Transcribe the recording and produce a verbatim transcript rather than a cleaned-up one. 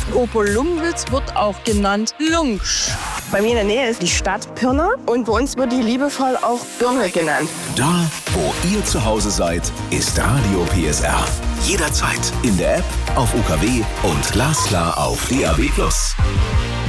Oberlumbitz wird auch genannt Lungsch. Bei mir in der Nähe ist die Stadt Pirna und bei uns wird die liebevoll auch Birne genannt. Da, wo ihr zu Hause seid, ist Radio P S R. Jederzeit in der App, auf U K W und glasklar auf D A B plus.